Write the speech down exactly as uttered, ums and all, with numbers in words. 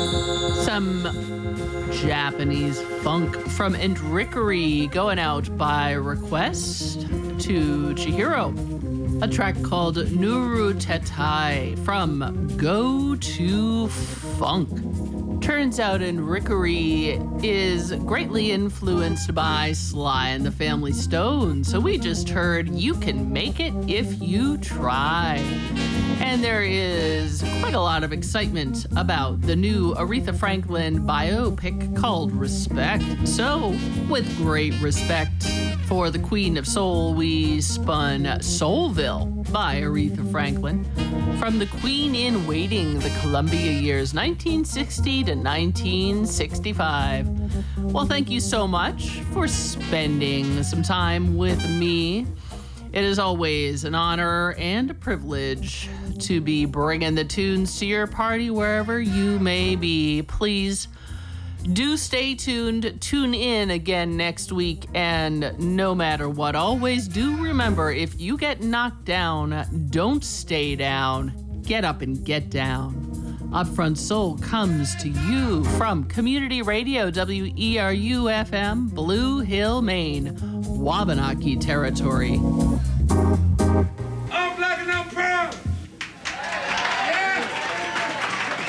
Some Japanese funk from Enrickery going out by request to Chihiro. A track called Nuru Tetai from Go to Funk. Turns out Enrickery is greatly influenced by Sly and the Family Stone, so we just heard You Can Make It If You Try. And there is quite a lot of excitement about the new Aretha Franklin biopic called Respect. So, with great respect for the Queen of Soul, we spun Soulville by Aretha Franklin from the Queen in Waiting, the Columbia years nineteen sixty to nineteen sixty-five. Well, thank you so much for spending some time with me. It is always an honor and a privilege to be bringing the tunes to your party wherever you may be. Please do stay tuned. Tune in again next week. And no matter what, always do remember, if you get knocked down, don't stay down. Get up and get down. Upfront Soul comes to you from Community Radio, W E R U F M, Blue Hill, Maine, Wabanaki territory.